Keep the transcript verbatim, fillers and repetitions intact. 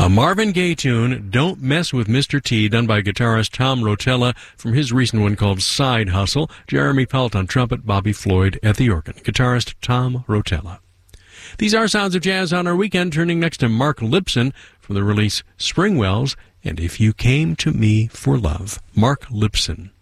A Marvin Gaye tune, Don't Mess with Mister T, done by guitarist Tom Rotella from his recent one called Side Hustle. Jeremy Pelt on trumpet, Bobby Floyd at the organ. Guitarist Tom Rotella. These are Sounds of Jazz on our weekend, turning next to Mark Lipson from the release Springwells and If You Came to Me for Love. Mark Lipson.